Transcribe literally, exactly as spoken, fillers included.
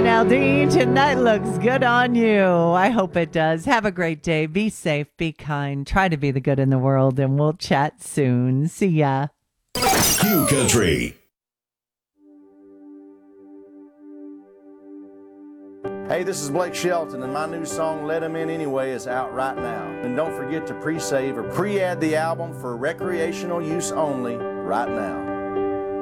Aldean. Tonight looks good on you. I hope it does. Have a great day. Be safe. Be kind. Try to be the good in the world, and we'll chat soon. See ya. Q Country. Hey, this is Blake Shelton, and my new song, Let 'Em In Anyway, is out right now. And don't forget to pre-save or pre-add the album for recreational use only right now.